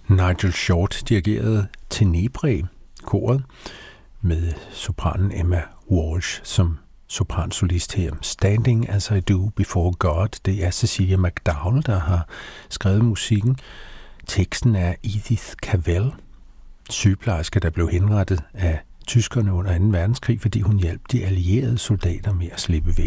Nigel Short dirigerede Tenebrae-koret med sopranen Emma Walsh som sopransolist her. Standing as I Do Before God, det er Cecilia McDowell, der har skrevet musikken. Teksten er Edith Cavell, sygeplejerske, der blev henrettet af tyskerne under 2. verdenskrig, fordi hun hjalp de allierede soldater med at slippe væk